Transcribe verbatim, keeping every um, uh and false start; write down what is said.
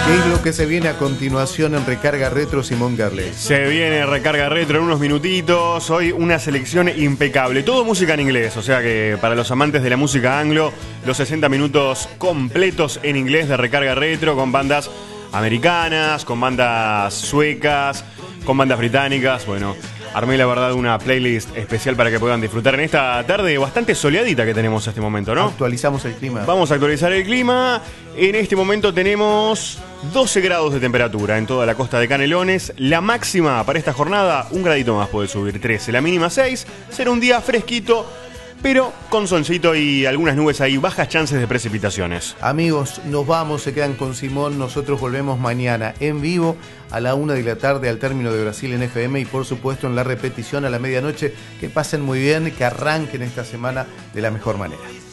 ¿Qué es lo que se viene a continuación en Recarga Retro, Simón Garley? Se viene Recarga Retro en unos minutitos. Hoy una selección impecable. Todo música en inglés. O sea que para los amantes de la música anglo, los sesenta minutos completos en inglés de Recarga Retro, con bandas americanas, con bandas suecas, con bandas británicas. Bueno, armé la verdad una playlist especial para que puedan disfrutar en esta tarde bastante soleadita que tenemos en este momento, ¿no? Actualizamos el clima. Vamos a actualizar el clima. En este momento tenemos doce grados de temperatura en toda la costa de Canelones. La máxima para esta jornada, un gradito más puede subir, trece. La mínima, seis. Será un día fresquito, pero con solcito y algunas nubes ahí, bajas chances de precipitaciones. Amigos, nos vamos, se quedan con Simón. Nosotros volvemos mañana en vivo a la una de la tarde al término de Brasil en F M y por supuesto en la repetición a la medianoche. Que pasen muy bien, que arranquen esta semana de la mejor manera.